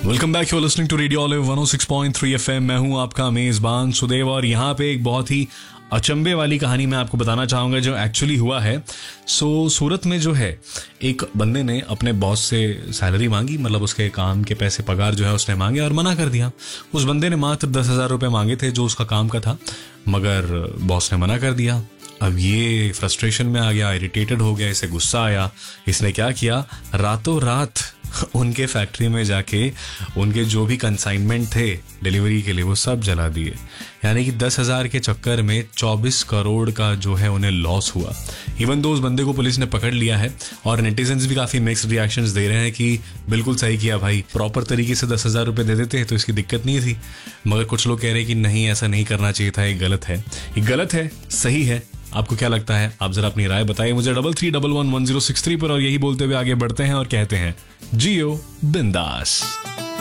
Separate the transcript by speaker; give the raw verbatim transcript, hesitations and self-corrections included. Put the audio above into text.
Speaker 1: Welcome back, you are listening to radio olive one O six point three FM. मैं हूं आपका मेजबान सुदेव और यहाँ पे एक बहुत ही अचंभे वाली कहानी मैं आपको बताना चाहूंगा जो एक्चुअली हुआ है। सो so, सूरत में जो है एक बंदे ने अपने बॉस से सैलरी मांगी, मतलब उसके काम के पैसे पगार जो है उसने मांगे और मना कर दिया। उस बंदे ने मात्र दस हजार रुपये मांगे थे जो उसका काम का था, मगर बॉस ने मना कर दिया। अब ये फ्रस्ट्रेशन में आ गया, इरिटेटेड हो गया, इसे गुस्सा आया। इसने क्या किया, रातों रात उनके फैक्ट्री में जाके उनके जो भी कंसाइनमेंट थे डिलीवरी के लिए वो सब जला दिए। यानी कि दस हजार के चक्कर में चौबीस करोड़ का जो है उन्हें लॉस हुआ। इवन दो उस बंदे को पुलिस ने पकड़ लिया है और नेटिजन्स भी काफी मिक्स्ड रिएक्शंस दे रहे हैं कि बिल्कुल सही किया भाई, प्रॉपर तरीके से दस हजार रुपये दे देते तो इसकी दिक्कत नहीं थी। मगर कुछ लोग कह रहे हैं कि नहीं, ऐसा नहीं करना चाहिए था, ये गलत है। ये गलत है, सही है, आपको क्या लगता है? आप जरा अपनी राय बताइए मुझे double three double one one zero six three पर। और यही बोलते हुए आगे बढ़ते हैं और कहते हैं जियो बिंदास।